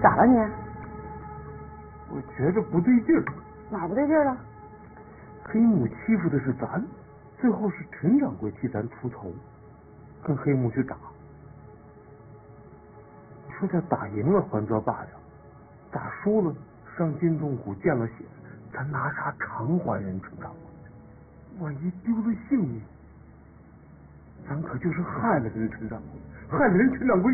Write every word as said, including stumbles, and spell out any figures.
咋了你？ 我觉着不对劲儿。 哪不对劲儿了？ 黑木欺负的是咱，最后是陈掌柜替咱出头，跟黑木去打。你说这打赢了还则罢了，打输了伤筋动骨见了血，咱拿啥偿还人陈掌柜？万一丢了性命，咱可就是害了人陈掌柜，害了人陈掌柜